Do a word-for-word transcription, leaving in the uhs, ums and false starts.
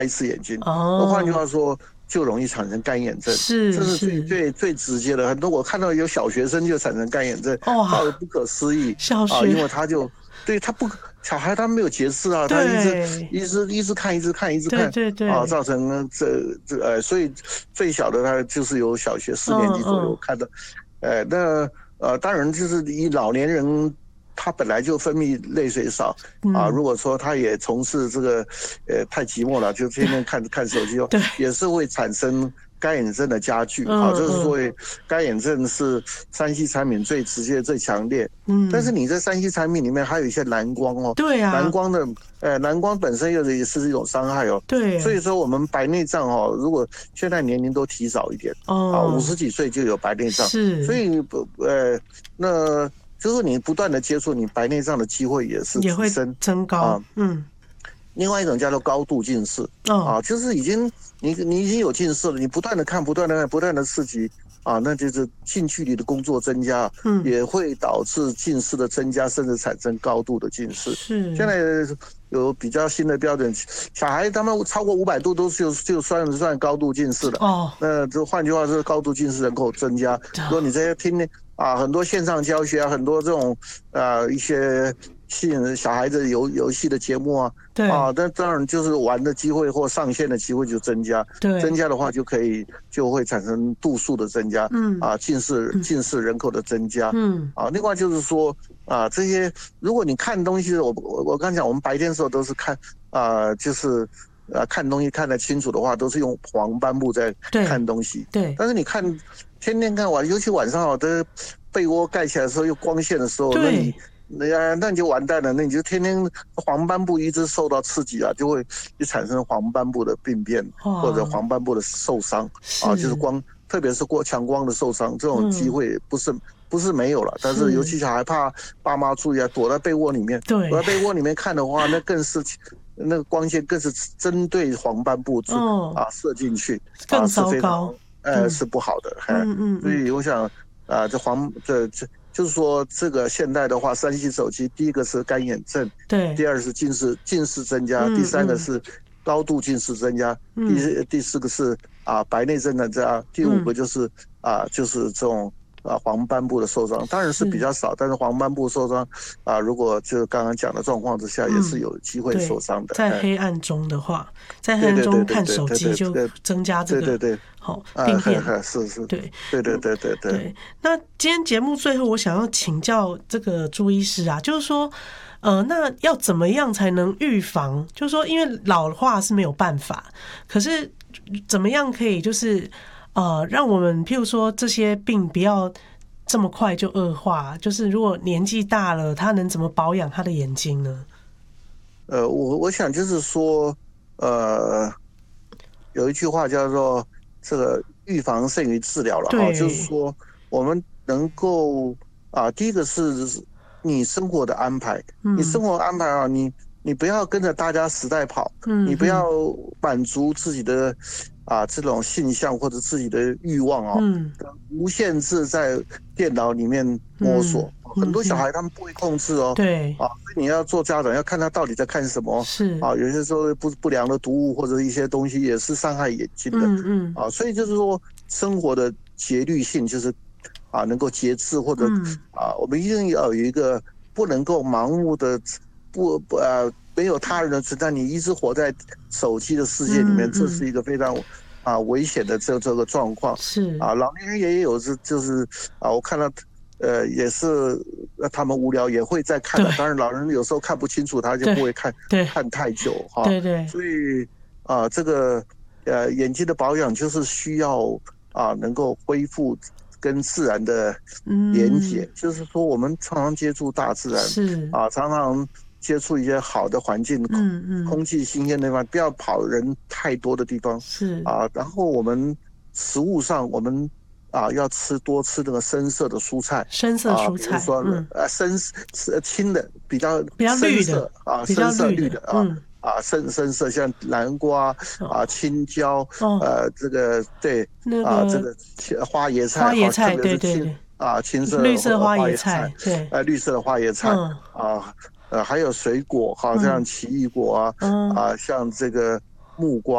一次眼睛。那换句哦， 话说，就容易产生干眼症， 是这是最是， 最最直接的。很多我看到有小学生就产生干眼症， 哇， 造的不可思议啊， 小学， 因为他就对他不小孩他没有节制啊，他一直对一直一直看，一直看，一直对看啊， 对对， 造成这这呃，所以最小的他就是有小学四年级左右嗯嗯， 看到，呃，那呃，当然就是以老年人。他本来就分泌泪水少啊， 嗯， 如果说他也从事这个，呃，太寂寞了，就天天看看手机哦， 对， 也是会产生干眼症的加剧。好，这是所嗯嗯谓干眼症是三 C 产品最直接、最强烈。但是嗯， 你在三 C 产品里面还有一些蓝光哦， 对啊， 蓝光的，呃，蓝光本身又也是一种伤害哦。所以对， 说我们白内障哦，如果现在年龄都提早一点啊，五哦， 十几岁就有白内障，所是， 以不呃，那就是你不断的接触，你白内障的机会也是也会提升增高， 啊。 嗯， 另外一种叫做高度近视哦， 啊，就是已经你你已经有近视了，你不断的看，不断的看，不断的刺激啊，那就是近距离的工作增加， 嗯， 也会导致近视的增加，甚至产生高度的近视。现是， 在有比较新的标准，小孩他们超过五百度都就就算算高度近视了。 哦， 那这换句话是高度近视人口增加。如果你这些听啊，很多线上教学啊，很多这种啊一些吸引小孩子游游戏的节目啊。啊， 对那当然就是玩的机会或上线的机会就增加，增对， 加的话就可以就会产生度数的增加嗯啊，近视嗯近视人口的增加嗯， 啊。另外就是说啊，这些如果你看东西，我我我刚讲，我们白天的时候都是看啊，就是啊看东西看得清楚的话，都是用黄斑部在对看东西。 对但是你看天天看晚，尤其晚上哦，的被窝盖起来的时候又光线的时候，那你。 对， 那那你就完蛋了，那你就天天黄斑部一直受到刺激啊，就会就产生黄斑部的病变或者哇， 黄斑部的受伤啊，就是是， 光，特别是过强光的受伤，这种机嗯， 会不是不是没有了，但是尤是， 其小孩怕爸妈注意啊，躲在被窝里面，躲对， 在被窝里面看的话，那更是那个光线更是针对黄斑部哦， 啊射进去啊， 更是非常糟糕， 呃嗯是不好的，哎， 嗯嗯嗯， 所以我想啊，这黄这这。就是说，这个现代的话，三 C 手机，第一个是干眼症， 对， 第二是近视近视增加，第嗯嗯三个是高度近视增加，第嗯第四个是啊白内障的增加，第五嗯， 个就是啊就是这种啊黄斑部的受伤，当然是比是， 较少，但是黄斑部受伤啊，如果就刚刚讲的状况之下，也是嗯。 有机会受对， 伤的。 在哎， 黑暗中的话，在黑对暗中对对对看手对对对，这机就个增加这个对对对， 好啊， 病变。 还还是是， 对， 对对嗯， 对对对， 对。那今天节目最后，我想要请教这个朱医师啊，就是说，呃，那要怎么样才能预防？就是说，因为老化是没有办法，可是怎么样可以就是呃，让我们譬如说这些病不要这么快就恶化？就是如果年纪大了，他能怎么保养他的眼睛呢？ 呃，我我想就是说，呃，有一句话叫做这个预防胜于治疗了哈，就是对， 说我们能够啊，第一个是你生活的安排，你生嗯活安排啊，你你不要跟着大家时代跑，你不要嗯嗯满足自己的啊这种性向或者自己的欲望哦， 嗯无限制在电脑里面摸嗯索。很多小嗯嗯， 孩他们不会控制哦， 对， 啊，所以你要做家长要看他到底在看什么是， 啊，有些时候不不良的读物或者一些东西也是伤害眼睛的嗯嗯啊，所以就是说生活的节律性就是啊能够节制或者嗯， 啊，我们一定要有一个不能够盲目的不不呃没有他人的存在，你一直活在手机的世界里面，这是嗯嗯， 一个非常啊危险的这这个状况是， 啊，老年人也有是就是啊，我看到。呃，也是，呃，他们无聊也会在看的。 对当然，老人有时候看不清楚，他就对不会看对看太久哈。 对对， 所以啊、这个呃眼睛的保养就是需要啊、能够恢复跟自然的连嗯， 接，就是说我们常常接触大自然是， 啊、常常接触一些好的环境，空嗯嗯空气新鲜的地方，不要跑人太多的地方是， 啊。然后我们食物上，我们啊，要吃多吃那个深色的蔬菜深色啊， 蔬菜， 比如说嗯， 呃深是青的比较比较深绿的， 色啊， 比较深色绿的， 绿的啊嗯， 啊深深色像南瓜啊、 哦青椒哦， 呃这个对啊这那个个花椰菜哈，特花椰菜， 别是青对对对， 啊青绿色花色花椰花椰菜菜，对， 呃绿色的花椰菜嗯啊呃还有水果哈，像嗯奇异果啊嗯。 啊像这个木瓜。